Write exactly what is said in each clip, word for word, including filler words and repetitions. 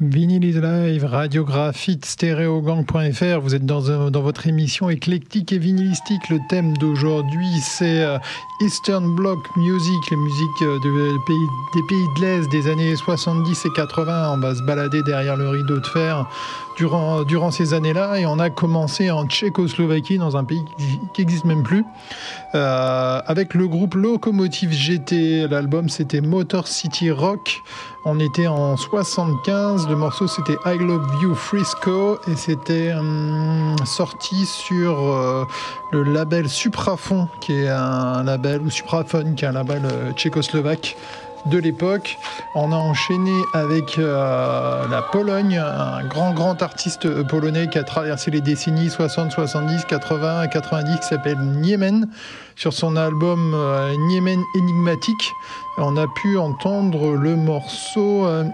Vinyl is Live, radiographite, stéréogang point f r. Vous êtes dans, dans votre émission éclectique et vinylistique. Le thème d'aujourd'hui, c'est euh, Eastern Bloc Music, les musiques de, de pays, des pays de l'Est des années soixante-dix et quatre-vingts. On va se balader derrière le rideau de fer durant, durant ces années-là. Et on a commencé en Tchécoslovaquie, dans un pays qui n'existe même plus, euh, avec le groupe Locomotive G T. L'album, c'était Motor City Rock. On était en soixante-quinze, le morceau c'était I Love You Frisco et c'était hum, sorti sur euh, le label Supraphon, qui est un label, ou Supraphone, qui est un label euh, tchécoslovaque de l'époque. On a enchaîné avec euh, la Pologne, un grand grand artiste polonais qui a traversé les décennies soixante, soixante-dix, quatre-vingts, quatre-vingt-dix, qui s'appelle Niemen. Sur son album euh, Niemen Enigmatique, on a pu entendre le morceau euh,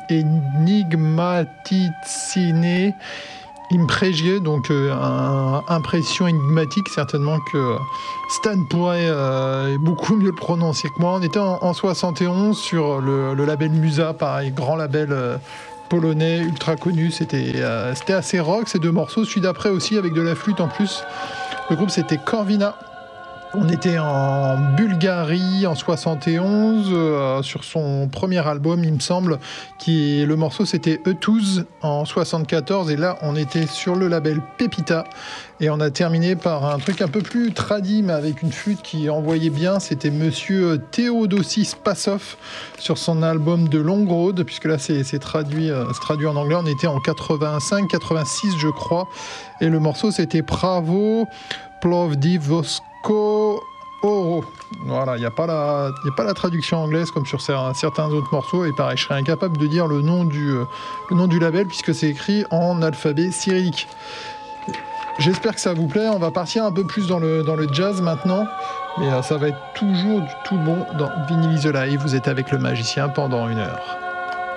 Enigmaticine Impregie, donc euh, un, impression énigmatique. Certainement que Stan pourrait euh, beaucoup mieux le prononcer que moi. On était en, en soixante et onze sur le, le label Musa, pareil, grand label euh, polonais, ultra connu. C'était, euh, c'était assez rock, ces deux morceaux. Celui d'après aussi, avec de la flûte en plus. Le groupe, c'était Corvina. On était en Bulgarie en soixante et onze euh, sur son premier album, il me semble, qui le morceau c'était Eutuz en soixante-quatorze, et là on était sur le label Pepita et on a terminé par un truc un peu plus tradi mais avec une flûte qui envoyait bien. C'était Monsieur Theodosis Passov sur son album de Long Road, puisque là c'est, c'est, traduit, euh, c'est traduit en anglais. On était en quatre-vingt-cinq quatre-vingt-six je crois, et le morceau c'était Pravo Plovdivosk Oro. Voilà, il n'y a pas la, il y a pas la traduction anglaise comme sur certains autres morceaux, et pareil, je serais incapable de dire le nom du, euh, le nom du label puisque c'est écrit en alphabet cyrillique. J'espère que ça vous plaît. On va partir un peu plus dans le, dans le jazz maintenant, mais euh, ça va être toujours du tout bon dans Vinyl is Live. Vous êtes avec le magicien pendant une heure.